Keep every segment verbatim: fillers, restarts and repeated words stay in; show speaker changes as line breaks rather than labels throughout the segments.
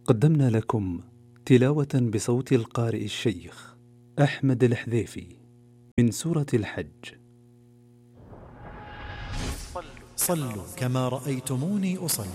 قدمنا لكم تلاوة بصوت القارئ الشيخ أحمد الحذيفي من سورة الحج.
صلوا كما رأيتموني أصلي.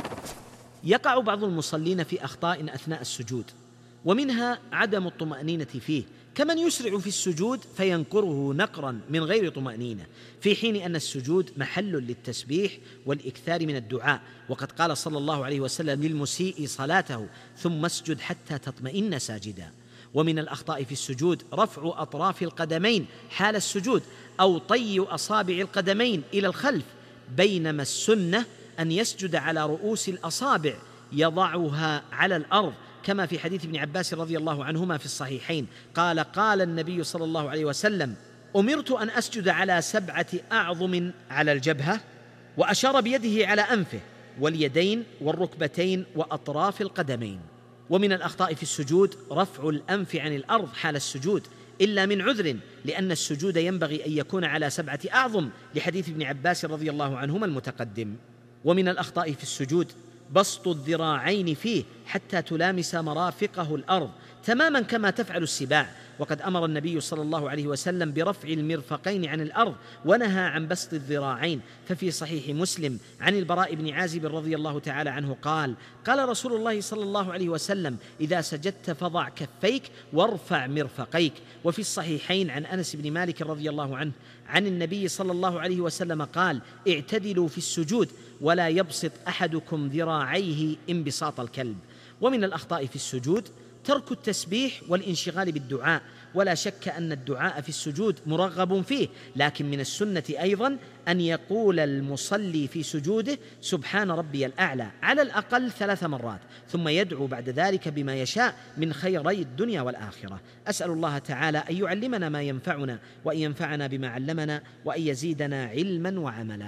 يقع بعض المصلين في أخطاء أثناء السجود، ومنها عدم الطمأنينة فيه، كمن يسرع في السجود فينقره نقرا من غير طمأنينة، في حين أن السجود محل للتسبيح والإكثار من الدعاء، وقد قال صلى الله عليه وسلم للمسيء صلاته: ثم اسجد حتى تطمئن ساجدا. ومن الأخطاء في السجود رفع أطراف القدمين حال السجود، أو طي أصابع القدمين إلى الخلف، بينما السنة أن يسجد على رؤوس الأصابع يضعها على الأرض، كما في حديث ابن عباس رضي الله عنهما في الصحيحين قال: قال النبي صلى الله عليه وسلم: أمرت أن أسجد على سبعة أعظم على الجبهة، وأشار بيده على أنفه واليدين والركبتين وأطراف القدمين. ومن الأخطاء في السجود رفع الأنف عن الأرض حال السجود، إلا من عذر، لأن السجود ينبغي أن يكون على سبعة أعظم، لحديث ابن عباس رضي الله عنهما المتقدم. ومن الأخطاء في السجود بسط الذراعين فيه حتى تلامس مرافقه الأرض، تماما كما تفعل السباع، وقد أمر النبي صلى الله عليه وسلم برفع المرفقين عن الأرض، ونهى عن بسط الذراعين. ففي صحيح مسلم عن البراء بن عازب رضي الله تعالى عنه قال: قال رسول الله صلى الله عليه وسلم: إذا سجدت فضع كفيك وارفع مرفقيك. وفي الصحيحين عن أنس بن مالك رضي الله عنه عن النبي صلى الله عليه وسلم قال: اعتدلوا في السجود ولا يبسط أحدكم ذراعيه انبساط الكلب. ومن الأخطاء في السجود ترك التسبيح والانشغال بالدعاء، ولا شك أن الدعاء في السجود مرغب فيه، لكن من السنة أيضا أن يقول المصلي في سجوده: سبحان ربي الأعلى، على الأقل ثلاث مرات، ثم يدعو بعد ذلك بما يشاء من خيري الدنيا والآخرة. أسأل الله تعالى أن يعلمنا ما ينفعنا، وأن ينفعنا بما علمنا، وأن يزيدنا علما وعملا.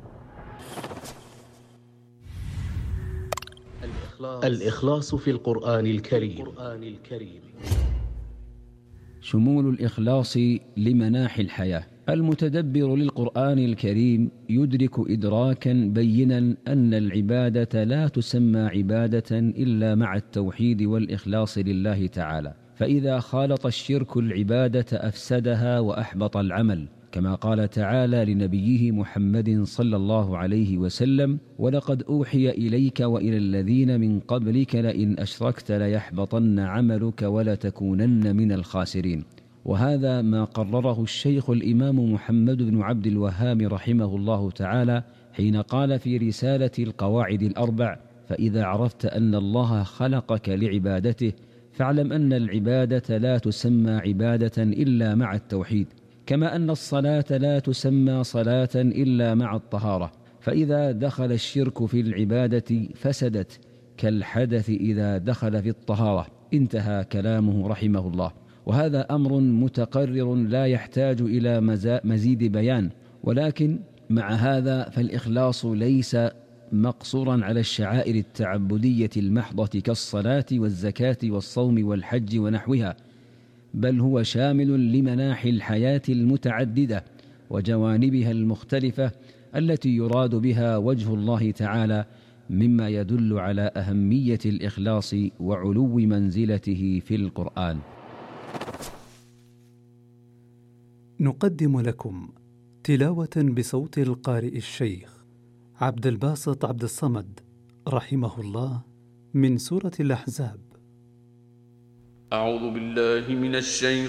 الإخلاص في القرآن الكريم.
شمول الإخلاص لمناحي الحياة. المتدبر للقرآن الكريم يدرك إدراكا بينا أن العبادة لا تسمى عبادة إلا مع التوحيد والإخلاص لله تعالى، فإذا خالط الشرك العبادة أفسدها وأحبط العمل، كما قال تعالى لنبيه محمد صلى الله عليه وسلم: ولقد أوحي إليك وإلى الذين من قبلك لئن أشركت ليحبطن عملك ولتكونن من الخاسرين. وهذا ما قرره الشيخ الإمام محمد بن عبد الوهاب رحمه الله تعالى حين قال في رسالة القواعد الأربع: فإذا عرفت أن الله خلقك لعبادته فاعلم أن العبادة لا تسمى عبادة إلا مع التوحيد، كما أن الصلاة لا تسمى صلاة إلا مع الطهارة، فإذا دخل الشرك في العبادة فسدت كالحدث إذا دخل في الطهارة. انتهى كلامه رحمه الله. وهذا أمر متقرر لا يحتاج إلى مزيد بيان، ولكن مع هذا فالإخلاص ليس مقصورا على الشعائر التعبدية المحضة كالصلاة والزكاة والصوم والحج ونحوها، بل هو شامل لمناحي الحياة المتعددة وجوانبها المختلفة التي يراد بها وجه الله تعالى، مما يدل على أهمية الإخلاص وعلو منزلته في القرآن.
نقدم لكم تلاوة بصوت القارئ الشيخ عبد الباسط عبد الصمد رحمه الله من سورة الأحزاب.
أعوذ بالله من الشيطان